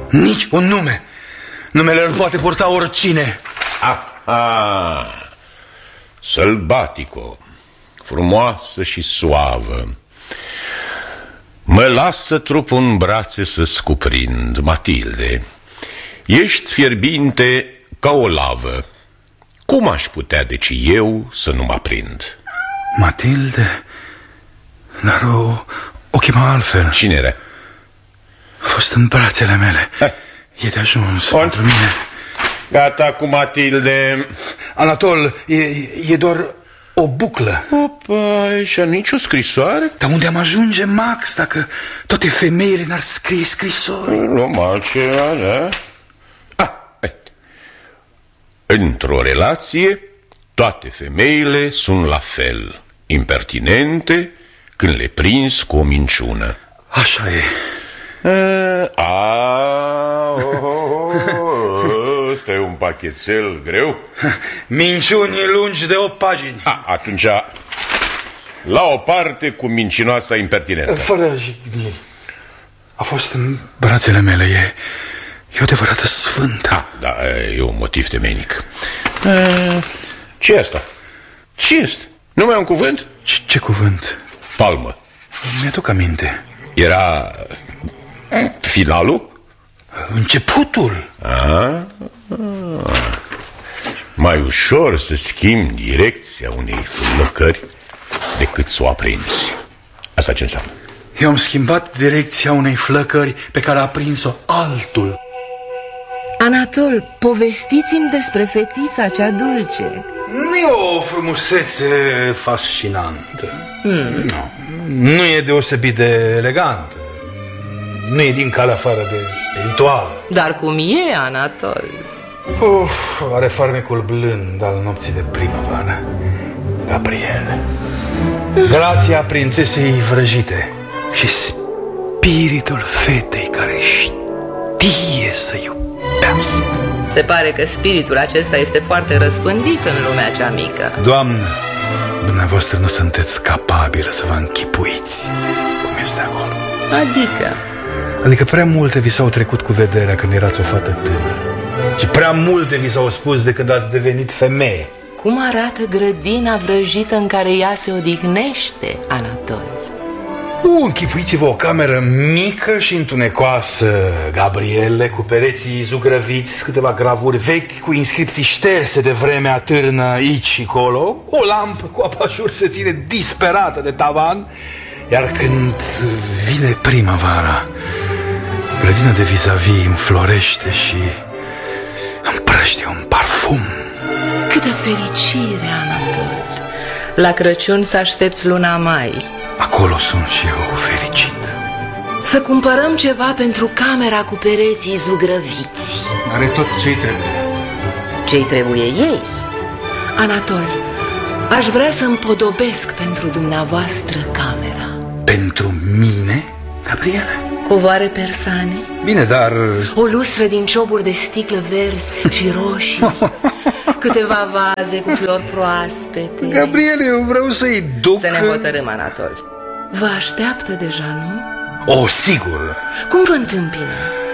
Nici un nume. Numele îl poate purta oricine. Aha. Sălbatico, frumoasă și suavă, mă lasă trupul în brațe să-ți cuprind. Matilde, ești fierbinte ca o lavă. Cum aș putea, deci, eu să nu mă aprind? Matilde? Dar o chema altfel. Cine era? A fost în brațele mele. E de ajuns pentru mine. Gata cu Matilde. Anatol, e doar o buclă. Opa, și nici o scrisoare? Dar unde am ajunge, Max, dacă toate femeile n-ar scrie scrisori? Luăm altceva, da? Într-o relație, toate femeile sunt la fel, impertinente când le prinzi cu o minciună. Așa e. Ăsta e un pachetel greu. Minciuni lungi de 8 pagini. Atunci, la o parte cu mincinoasa impertinentă. Fără jigniri. A fost în brațele mele. E o adevărată sfântă. Da, e un motiv temeinic. Ce e asta? Ce este? Nu mai e un cuvânt? Ce cuvânt? Palmă. Mi-aduc aminte. Era finalul? Începutul. Mai ușor să schimbi direcția unei flăcări decât să o aprinzi. Asta ce înseamnă? Eu am schimbat direcția unei flăcări pe care a prins-o altul. Anatol, povestiți-mi despre fetița cea dulce. Nu e o frumusețe fascinantă. Nu e deosebit de elegantă. Nu e din calea afară de spirituală. Dar cum e, Anatol? Are farmecul blând al nopții de primăvară. Gabriel. Grația prințesei vrăjite și spiritul fetei care știe să iubească. Se pare că spiritul acesta este foarte răspândit în lumea cea mică. Doamnă, dumneavoastră nu sunteți capabilă să vă închipuiți cum este acolo. Adică prea multe vi s-au trecut cu vederea când erați o fată tânără. Și prea multe vi s-au spus de când ați devenit femeie. Cum arată grădina vrăjită în care ea se odihnește, Anatol? Închipuiți-vă o cameră mică și întunecoasă, Gabriele, cu pereții zugrăviți, câteva gravuri vechi cu inscripții șterse de vremea târnă aici și colo, o lampă cu apajur se ține disperată de tavan, iar când vine primăvara, grădina de vis-a-vis înflorește și împrăște un parfum. Câtă fericire, Anatol! La Crăciun să aștepți luna mai. Acolo sunt și eu fericit. Să cumpărăm ceva pentru camera cu pereții zugrăviți. Are tot ce-i trebuie. Ce-i trebuie ei? Anatol, aș vrea să împodobesc pentru dumneavoastră camera. Pentru mine, Gabriele? Covoare persane. Bine, dar... O lustră din cioburi de sticlă verzi și roșii. Câteva vaze cu flori proaspete. Gabriele, eu vreau să-i duc... Să ne hotărâm, Anatol. Vă așteaptă deja, nu? Sigur. Cum vă întâmpină?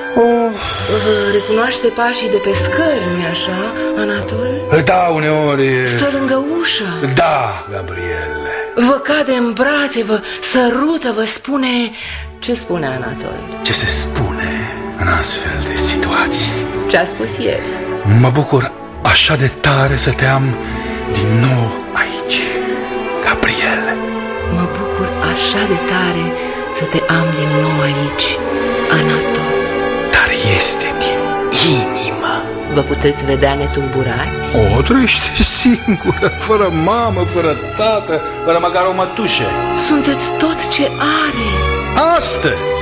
Vă recunoaște pașii de pe scări, nu-i așa, Anatol? Da, uneori... Stă lângă ușă. Da, Gabriele. Vă cade în brațe, vă sărută, vă spune... Ce spune, Anatol? Ce se spune în astfel de situații? Ce-a spus ieri? Mă bucur așa de tare să te am din nou aici, Gabriele. Mă bucur așa de tare să te am din nou aici, Anatol. Dar este din inimă. Vă puteți vedea netulburați? Trăiește singură, fără mamă, fără tată, fără măcar o mătușă. Sunteți tot ce are. Astăzi.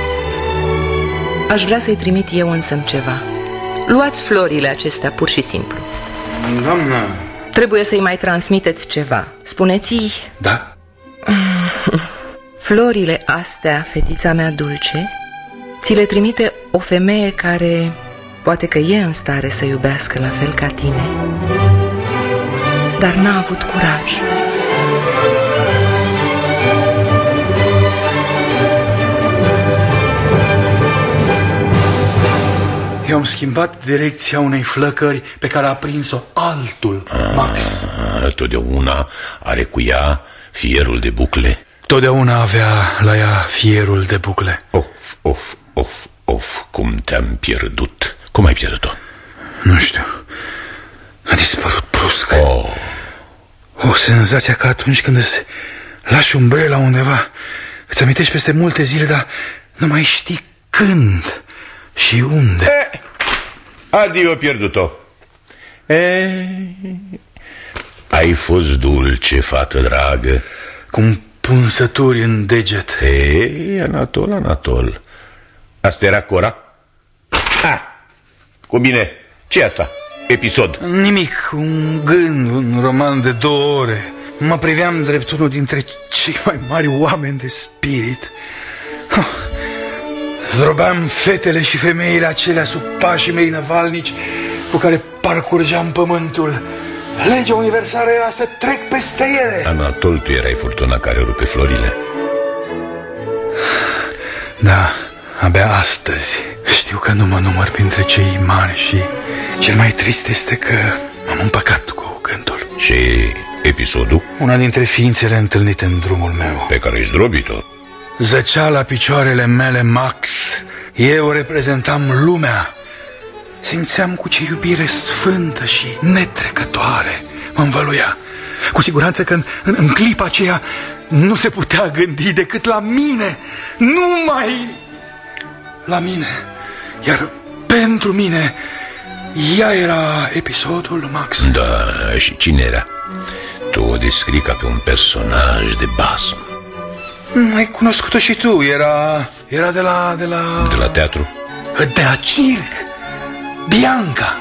Aș vrea să-i trimit eu însă ceva. Luați florile acestea pur și simplu. Doamnă... Trebuie să-i mai transmiteți ceva. Spuneți-i... Da? Florile astea, fetița mea dulce, ți le trimite o femeie care poate că e în stare să iubească la fel ca tine, dar n-a avut curaj. i-am schimbat direcția unei flăcări pe care a prins-o altul, Max. Totdeauna are cu ea fierul de bucle. Totdeauna avea la ea fierul de bucle. Of, cum te-am pierdut. Cum ai pierdut-o? Nu știu. A dispărut brusc. O senzație ca atunci când îți lași umbrela undeva. Îți amintești peste multe zile, dar nu mai știi când și unde. Adio, pierdut-o. Ai fost dulce, fată dragă. Cum punsături în deget. Anatol. Asta era Cora? Cu bine. Ce-i asta? Episod? Nimic, un gând, un roman de 2 ore. Mă priveam drept unul dintre cei mai mari oameni de spirit. Zdrobeam fetele și femeile acelea sub pașii mei năvalnici cu care parcurgeam pământul. Legea universală era să trec peste ele. Anatol, tu erai furtuna care rupe florile. Da, abia astăzi știu că nu mă număr printre cei mari și cel mai trist este că m-am împăcat cu gândul. Și episodul? Una dintre ființele întâlnite în drumul meu. Pe care ai zdrobit-o? Zăcea la picioarele mele, Max. Eu reprezentam lumea. Simțeam cu ce iubire sfântă și netrecătoare mă învăluia. Cu siguranță că în clipa aceea nu se putea gândi decât la mine. Numai la mine. Iar pentru mine ea era episodul, Max. Da, și cine era? Tu o descrii ca pe un personaj de basm. Ai cunoscut-o și tu. Era de la... De la teatru? De la circ. Bianca.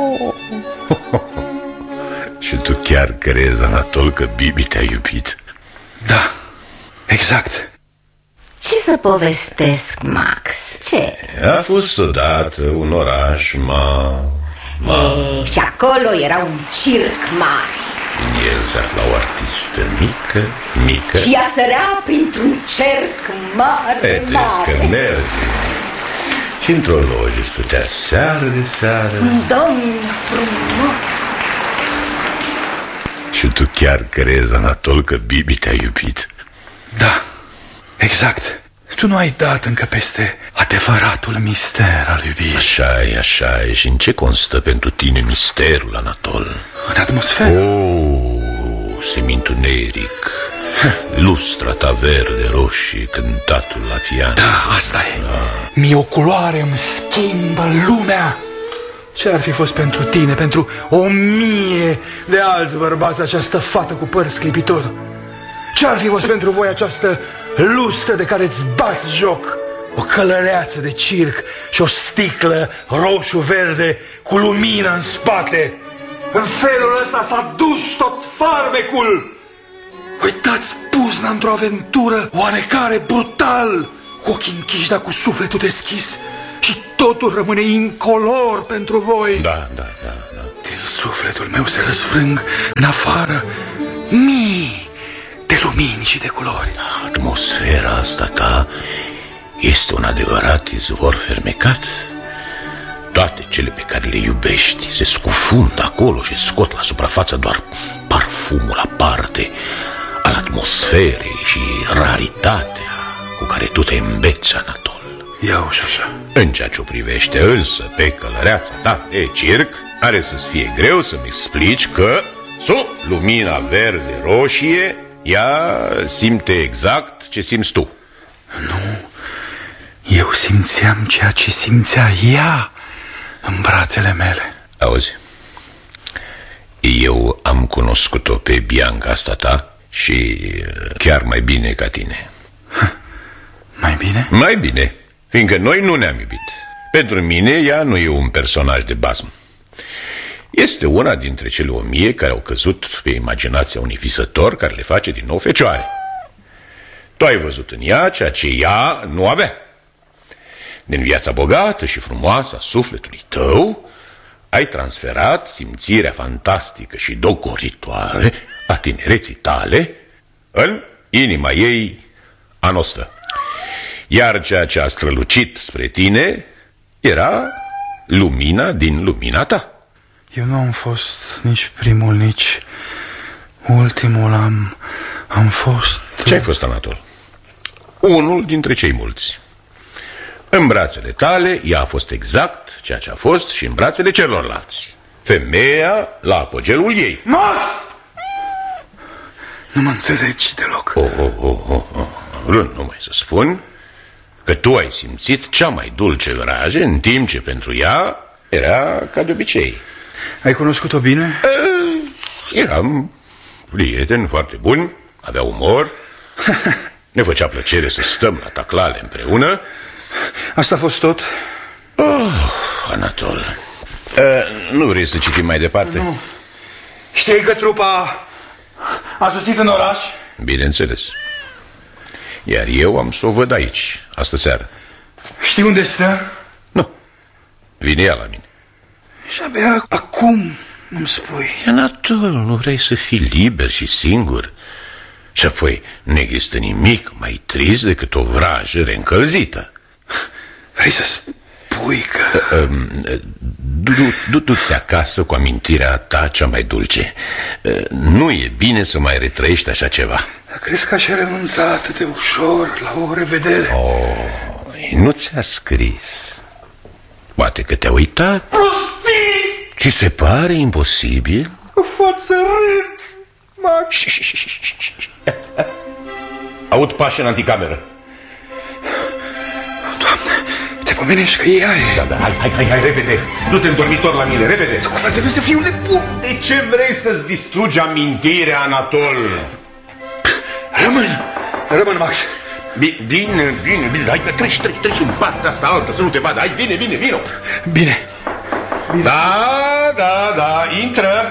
Și tu chiar crezi, Anatol, că Bibi te-a iubit? Da, exact. Ce să povestesc, Max? Ce? A fost odată un oraș Și acolo era un circ mare. În el se afla o artistă mică. Și ea sărea printr-un cerc mare. Vedeți că merge. Și într-o lojă stătea seară de seară un domn frumos. Și tu chiar crezi, Anatol, că Bibi te-a iubit? Da, exact. Tu nu ai dat încă peste adevăratul mister al iubirii. Așa e. Și în ce constă pentru tine misterul, Anatol? În atmosferă. Semintuneric, lustra ta verde, roșie, cântatul la pian. Da, asta e. Mie o culoare îmi schimbă lumea. Ce ar fi fost pentru tine, pentru 1000 de alți bărbați, această fată cu păr sclipitor? Ce ar fi fost pentru voi această lustră de care îți bați joc? O călăreață de circ și o sticlă roșu-verde cu lumină în spate. În felul ăsta s-a dus tot farmecul. Uitați puzna într-o aventură oarecare brutal, cu ochii închiși, dar cu sufletul deschis. Și totul rămâne incolor pentru voi. Da. Din sufletul meu se răsfrâng în afară mii de lumini și de culori. Atmosfera asta ta este un adevărat izvor fermecat. Toate cele pe care le iubești se scufundă acolo și scot la suprafață doar parfumul aparte al atmosferei și raritatea cu care tu te îmbeți, Anatol. Iau și așa. În ceea ce o privește însă pe călăreața ta de circ, are să-ți fie greu să-mi explici că sub lumina verde-roșie ea simte exact ce simți tu. Nu, eu simțeam ceea ce simțea ea în brațele mele. Auzi, eu am cunoscut-o pe Bianca asta ta și chiar mai bine ca tine. Mai bine? Mai bine, fiindcă noi nu ne-am iubit. Pentru mine ea nu e un personaj de basm. Este una dintre cele 1000 care au căzut pe imaginația unui visător care le face din nou fecioare. Tu ai văzut în ea ceea ce ea nu avea. Din viața bogată și frumoasă a sufletului tău ai transferat simțirea fantastică și docoritoare a tinereții tale în inima ei anostă. Iar ceea ce a strălucit spre tine era lumina din lumina ta. Eu nu am fost nici primul, nici ultimul. Am fost... Ce ai fost, Anatol? Unul dintre cei mulți. În brațele tale ea a fost exact ceea ce a fost și în brațele celorlalți. Femeia la apogeul ei. Max! Nu mă înțelegi deloc. Nu numai să spun că tu ai simțit cea mai dulce vrajă, în timp ce pentru ea era ca de obicei. Ai cunoscut-o bine? Eram prieteni foarte buni, avea umor, ne făcea plăcere să stăm la taclale împreună. Asta a fost tot? Anatol, nu vrei să citim mai departe? Nu. Știi că trupa a sosit în oraș? Bineînțeles. Iar eu am să o văd aici, astă seară. Știi unde stă? Nu, vine ea la mine. Și abia acum îmi spui. Anatol, nu vrei să fii liber și singur? Și apoi nu există nimic mai trist decât o vrajă reîncălzită. Vrei să spui că... Du-te acasă cu amintirea ta cea mai dulce. Nu e bine să mai retrăiești așa ceva. Crezi că aș renunța atât de ușor la o revedere? Nu ți-a scris. Poate că te-a uitat. Prostii! Ți se pare imposibil? Fac să râd, Max. Aud pași în anticameră. Doamne, te pomenești că e aia. Da, hai, repede. Du-te în dormitor la mine, repede. Ar trebui să fiu nebun. De ce vrei să-ți distrugi amintirea, Anatol? Rămân, Max. Bine, hai că treci în partea asta altă, să nu te vadă. Hai, vino. Bine. Da, intră.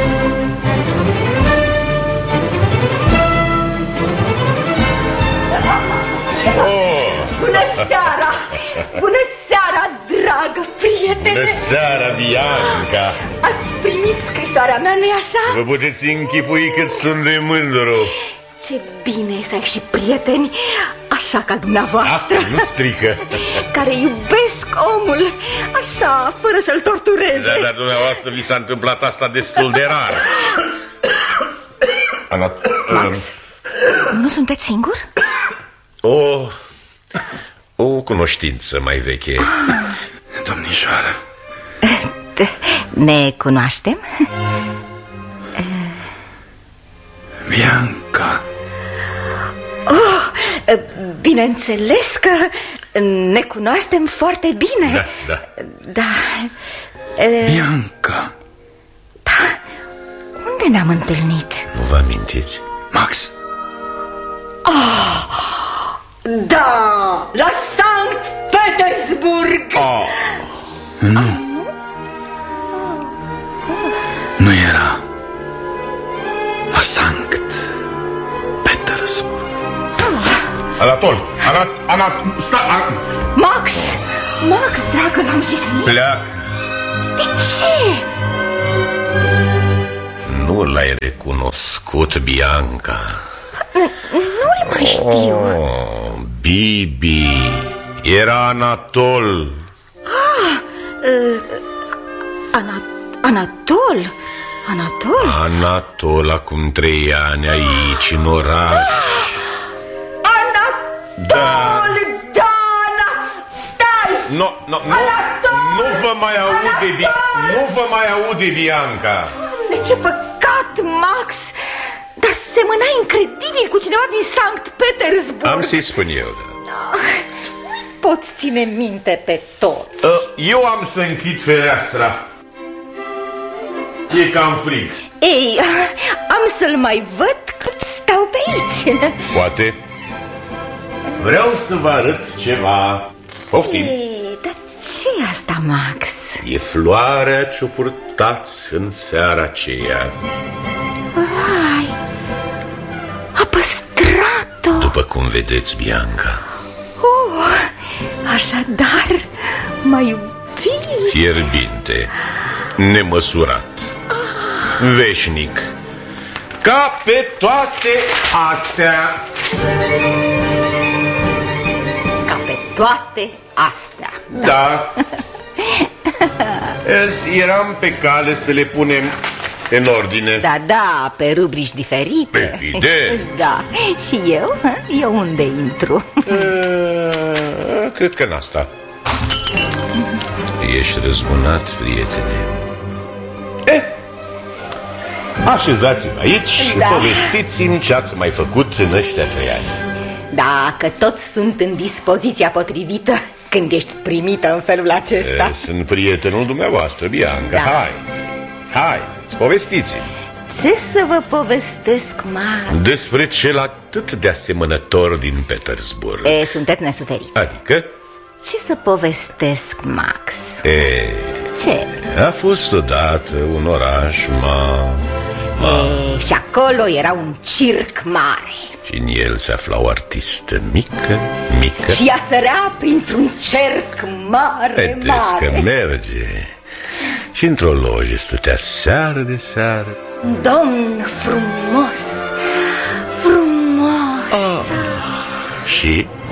Bună seara! Bună seara, dragă prietene! Bună seara, Bianca! Ați primit scrisoarea mea, nu-i așa? Vă puteți închipui cât sunt de mândru. Ce bine e să ai și prieteni așa ca dumneavoastră. Nu strică. Care iubesc omul așa, fără să-l tortureze. Da, dar dumneavoastră vi s-a întâmplat asta destul de rar. Max, nu sunteți singur? O cunoștință mai veche. Domnișoară. Ne cunoaștem? Bianca. Bineînțeles că ne cunoaștem foarte bine. Da. Bianca. Da, unde ne-am întâlnit? Nu vă amintiți? Max. Da, la Sankt Petersburg. Nu era la Sankt Petersburg. Anatol, Max, dragă, l-am jignit. Pleacă. De ce? Nu l-ai recunoscut, Bianca. Nu-l mai știu. Bibi, era Anatol. Anatol, acum 3 ani aici, în oraș. Stai! Nu vă mai aude, Bianca. De ce păcat, Max! Dar semăna incredibil cu cineva din Sankt Petersburg. Am să-i spun eu, Poți ține minte pe toți. Eu am să închid fereastra. E cam frig. Ei, am să-l mai văd cât stau pe aici. Poate. Vreau să vă arăt ceva. Poftim. Dar ce e asta, Max? E floarea ce-o purtați în seara aceea. Vai, a păstrat-o. După cum vedeți, Bianca. Așadar, m-a iubit. Fierbinte, nemăsurat, veșnic, ca pe toate astea. Ca pe toate astea. Da. Eram pe cale să le punem în ordine. Da, pe rubrici diferite. Evident. Da, și eu? Eu unde intru? Cred că în asta. Ești răzbunat, prietene. Așezați-vă aici și povestiți-mi ce ați mai făcut în ăștia 3 ani. Da, că toți sunt în dispoziția potrivită când ești primită în felul acesta. Sunt prietenul dumneavoastră, Bianca. Hai, povestiți-mi. Ce să vă povestesc, Max? Despre cel atât de asemănător din Petersburg. Sunteți nesuferit. Adică? Ce să povestesc, Max? Ce? A fost odată un oraș și acolo era un circ mare. Și în el se afla o artistă mică. Și ea sărea printr-un cerc mare. Vedeți că merge. Și într-o lojă stătea seară de seară un domn frumos. Și